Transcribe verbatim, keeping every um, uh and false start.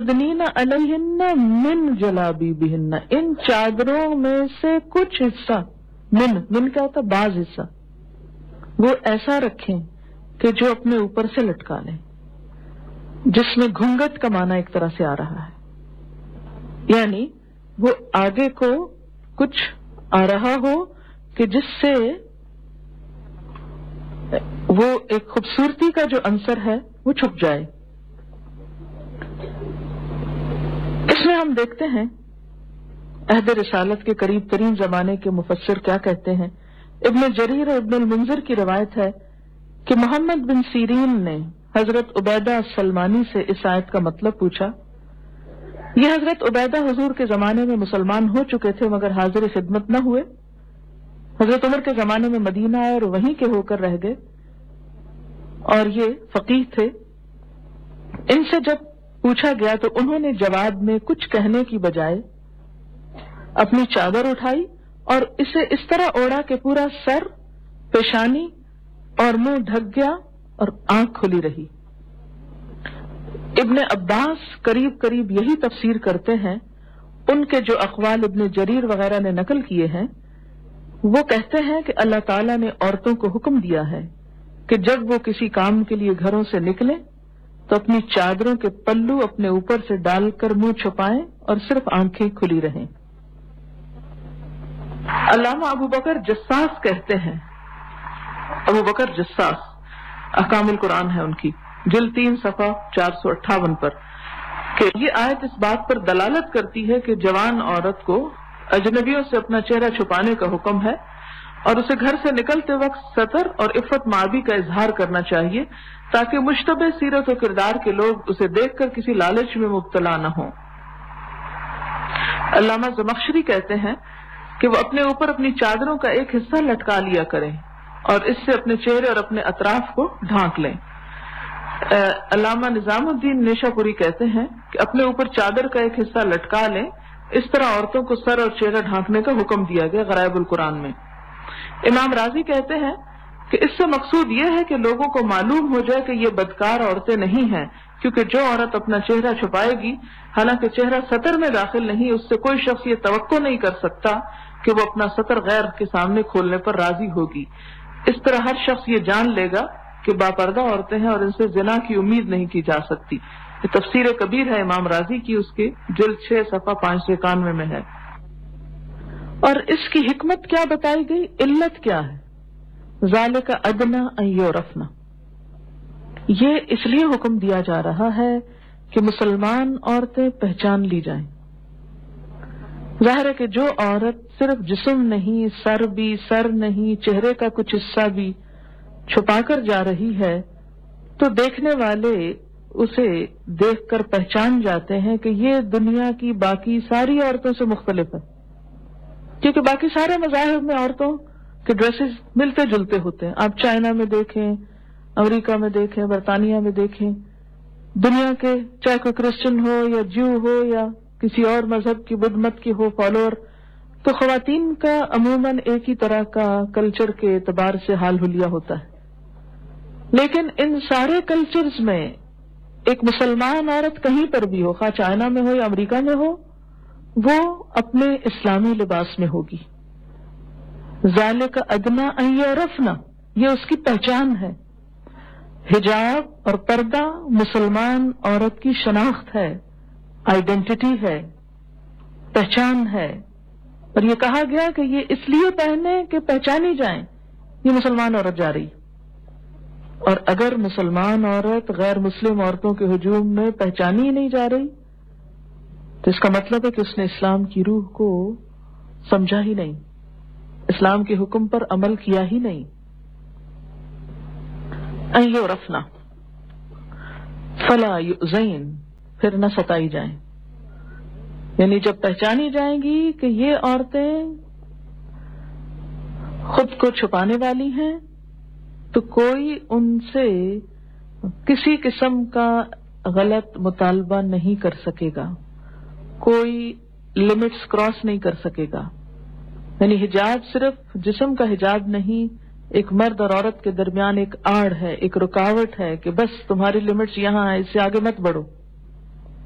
یدنین علیہن من جلابیبہن، ان چادروں میں سے کچھ حصہ، من من کیا ہوتا ہے؟ بعض حصہ وہ ایسا رکھیں کہ جو اپنے اوپر سے لٹکا لیں، جس میں گھونگٹ کا معنی ایک طرح سے آ رہا ہے، یعنی وہ آگے کو کچھ آ رہا ہو کہ جس سے وہ ایک خوبصورتی کا جو عنصر ہے وہ چھپ جائے۔ اس میں ہم دیکھتے ہیں عہد رسالت کے قریب ترین زمانے کے مفسر کیا کہتے ہیں۔ ابن جریر اور ابن المنذر کی روایت ہے کہ محمد بن سیرین نے حضرت عبیدہ سلمانی سے اس آیت کا مطلب پوچھا۔ یہ حضرت عبیدہ حضور کے زمانے میں مسلمان ہو چکے تھے مگر حاضر خدمت نہ ہوئے۔ حضرت عمر کے زمانے میں مدینہ آئے اور وہیں کے ہو کر رہ گئے، اور یہ فقیہ تھے۔ ان سے جب پوچھا گیا تو انہوں نے جواب میں کچھ کہنے کی بجائے اپنی چادر اٹھائی اور اسے اس طرح اوڑا کہ پورا سر، پیشانی اور منہ ڈھک گیا اور آنکھ کھلی رہی۔ ابن عباس قریب قریب یہی تفسیر کرتے ہیں۔ ان کے جو اقوال ابن جریر وغیرہ نے نقل کیے ہیں وہ کہتے ہیں کہ اللہ تعالیٰ نے عورتوں کو حکم دیا ہے کہ جب وہ کسی کام کے لیے گھروں سے نکلیں تو اپنی چادروں کے پلو اپنے اوپر سے ڈال کر منہ چھپائیں اور صرف آنکھیں کھلی رہیں۔ علامہ ابو بکر جساس کہتے ہیں، ابو بکر جساس، احکام القرآن ہے ان کی، جلد تین صفحہ چار سو اٹھاون پر، کہ یہ آیت اس بات پر دلالت کرتی ہے کہ جوان عورت کو اجنبیوں سے اپنا چہرہ چھپانے کا حکم ہے اور اسے گھر سے نکلتے وقت ستر اور عفت مابی کا اظہار کرنا چاہیے تاکہ مشتبہ سیرت و کردار کے لوگ اسے دیکھ کر کسی لالچ میں مبتلا نہ ہوں۔ علامہ زمخشری کہتے ہیں کہ وہ اپنے اوپر اپنی چادروں کا ایک حصہ لٹکا لیا کریں اور اس سے اپنے چہرے اور اپنے اطراف کو ڈھانک لیں۔ علامہ نظام الدین نیشا پوری کہتے ہیں کہ اپنے اوپر چادر کا ایک حصہ لٹکا لیں، اس طرح عورتوں کو سر اور چہرہ ڈھانکنے کا حکم دیا گیا غرائب القرآن میں۔ امام راضی کہتے ہیں کہ اس سے مقصود یہ ہے کہ لوگوں کو معلوم ہو جائے کہ یہ بدکار عورتیں نہیں ہیں، کیونکہ جو عورت اپنا چہرہ چھپائے گی حالانکہ چہرہ سطر میں داخل نہیں، اس سے کوئی شخص یہ توقع نہیں کر سکتا کہ وہ اپنا سطر غیر کے سامنے کھولنے پر راضی ہوگی۔ اس طرح ہر شخص یہ جان لے گا کہ باپردہ عورتیں ہیں اور ان سے زنا کی امید نہیں کی جا سکتی۔ یہ تفسیر کبیر ہے امام راضی کی، اس کے جلد چھ صفحہ پانچ سو اکانوے میں ہے۔ اور اس کی حکمت کیا بتائی گئی، علت کیا ہے؟ ذالک ادنی ان یعرفن، یہ اس لیے حکم دیا جا رہا ہے کہ مسلمان عورتیں پہچان لی جائیں۔ ظاہر ہے کہ جو عورت صرف جسم نہیں، سر بھی، سر نہیں، چہرے کا کچھ حصہ بھی چھپا کر جا رہی ہے تو دیکھنے والے اسے دیکھ کر پہچان جاتے ہیں کہ یہ دنیا کی باقی ساری عورتوں سے مختلف ہے، کیونکہ باقی سارے مذاہب میں عورتوں کے ڈریسز ملتے جلتے ہوتے ہیں۔ آپ چائنا میں دیکھیں، امریکہ میں دیکھیں، برطانیہ میں دیکھیں، دنیا کے چاہے کوئی کرسچن ہو یا جو ہو یا کسی اور مذہب کی بدھ مت کی ہو فالوور، تو خواتین کا عموماً ایک ہی طرح کا کلچر کے اعتبار سے حال حلیہ ہوتا ہے۔ لیکن ان سارے کلچرز میں ایک مسلمان عورت کہیں پر بھی ہو، خواہ چائنا میں ہو یا امریکہ میں ہو، وہ اپنے اسلامی لباس میں ہوگی۔ ذالک ادنی ان یعرفن، یہ اس کی پہچان ہے۔ حجاب اور پردہ مسلمان عورت کی شناخت ہے، آئیڈینٹی ہے، پہچان ہے، اور یہ کہا گیا کہ یہ اس لیے پہنے کہ پہچانی جائیں یہ مسلمان عورت جا رہی۔ اور اگر مسلمان عورت غیر مسلم عورتوں کے ہجوم میں پہچانی ہی نہیں جا رہی تو اس کا مطلب ہے کہ اس نے اسلام کی روح کو سمجھا ہی نہیں، اسلام کے حکم پر عمل کیا ہی نہیں۔ ان یعرفن فلا یؤذین، پھر نہ ستائی جائیں، یعنی جب پہچانی جائیں گی کہ یہ عورتیں خود کو چھپانے والی ہیں تو کوئی ان سے کسی قسم کا غلط مطالبہ نہیں کر سکے گا، کوئی لمٹس کراس نہیں کر سکے گا۔ یعنی حجاب صرف جسم کا حجاب نہیں، ایک مرد اور عورت کے درمیان ایک آڑ ہے، ایک رکاوٹ ہے کہ بس تمہاری لمٹس یہاں ہے، اس سے آگے مت بڑھو۔